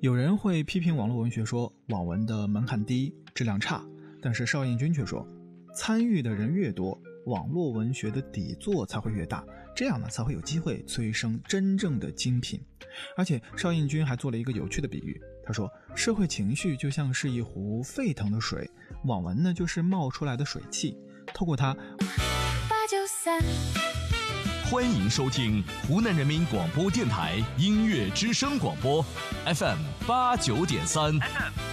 有人会批评网络文学说网文的门槛低，质量差，但是邵燕军却说，参与的人越多，网络文学的底座才会越大，这样呢才会有机会催生真正的精品。而且邵燕军还做了一个有趣的比喻，他说社会情绪就像是一壶沸腾的水，网文呢就是冒出来的水汽，透过它欢迎收听湖南人民广播电台音乐之声广播 FM89.3。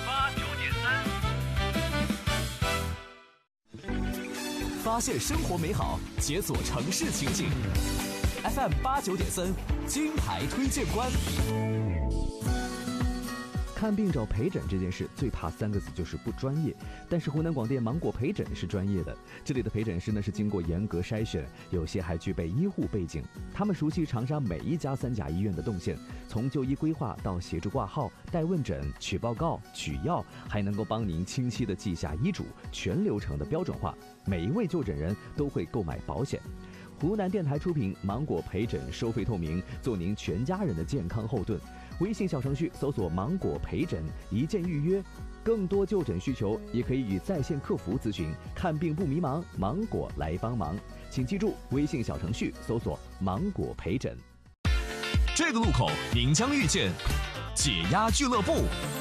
发现生活美好，解锁城市情景。FM89.3金牌推荐官。 看病找陪诊这件事最怕3个字，就是不专业。但是湖南广电芒果陪诊是专业的，这里的陪诊师呢是经过严格筛选，有些还具备医护背景，他们熟悉长沙每一家3甲医院的动线，从就医规划到协助挂号、带问诊、取报告、取药，还能够帮您清晰地记下医嘱，全流程的标准化。每一位就诊人都会购买保险。湖南电台出品，芒果陪诊收费透明，做您全家人的健康后盾。微信小程序搜索芒果陪诊，一键预约。更多就诊需求也可以与在线客服咨询。看病不迷茫，芒果来帮忙。请记住，微信小程序搜索芒果陪诊。 这个路口您将遇见解压俱乐部。